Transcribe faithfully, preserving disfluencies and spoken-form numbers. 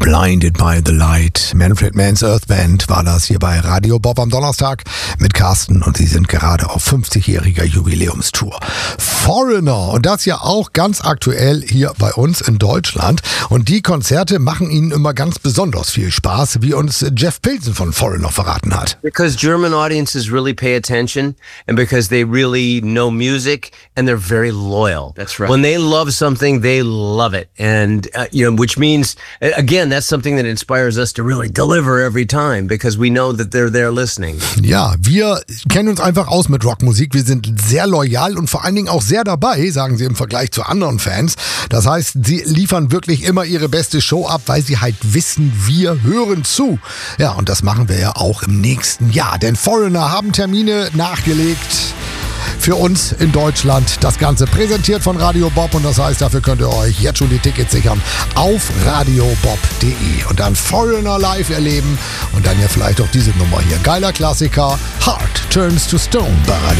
Blinded by the Light. Manfred Mann's Earth Band war das hier bei Radio Bob am Donnerstag mit Carsten und sie sind gerade auf fünfzigjähriger Jubiläumstour. Foreigner und das ja auch ganz aktuell hier bei uns in Deutschland und die Konzerte machen ihnen immer ganz besonders viel Spaß, wie uns Jeff Pilsen von Foreigner verraten hat. Because German audiences really pay attention and because they really know music and they're very loyal. That's right. When they love something, they love it. And, uh, you know, which means, again, that's something that inspires us to really deliver every time because we know that they're there listening. Ja, wir kennen uns einfach aus mit Rockmusik. Wir sind sehr loyal und vor allen Dingen auch sehr dabei, sagen sie im Vergleich zu anderen Fans. Das heißt, sie liefern wirklich immer ihre beste Show ab, weil sie halt wissen, wir hören zu. Ja, und das machen wir ja auch im nächsten Jahr. Denn Foreigner haben Termine nachgelegt für uns in Deutschland. Das Ganze präsentiert von Radio Bob und das heißt, dafür könnt ihr euch jetzt schon die Tickets sichern auf radiobob punkt de und dann Foreigner live erleben und dann ja vielleicht auch diese Nummer hier. Geiler Klassiker, Heart Turns to Stone bei Radio